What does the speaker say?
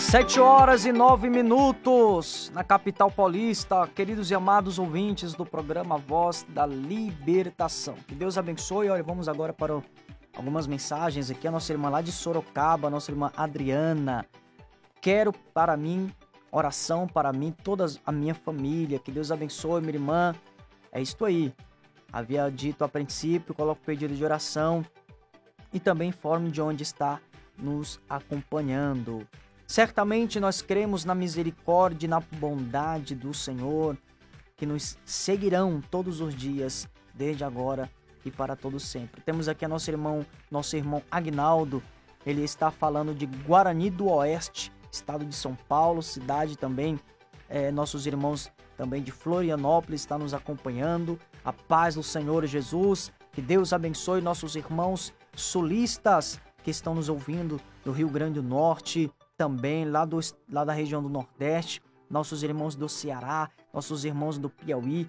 7h09 na capital paulista, queridos e amados ouvintes do programa Voz da Libertação. Que Deus abençoe. Olha, vamos agora para algumas mensagens aqui. A nossa irmã lá de Sorocaba, a nossa irmã Adriana. Quero para mim, oração para mim, toda a minha família. Que Deus abençoe, minha irmã. É isto aí. Havia dito a princípio, coloco o pedido de oração e também informe de onde está nos acompanhando. Certamente nós cremos na misericórdia e na bondade do Senhor, que nos seguirão todos os dias, desde agora e para todo sempre. Temos aqui nosso irmão Agnaldo, ele está falando de Guarani do Oeste, estado de São Paulo, cidade também. Nossos irmãos também de Florianópolis estão nos acompanhando. A paz do Senhor Jesus, que Deus abençoe nossos irmãos sulistas que estão nos ouvindo do Rio Grande do Norte, também lá da região do Nordeste, nossos irmãos do Ceará, nossos irmãos do Piauí,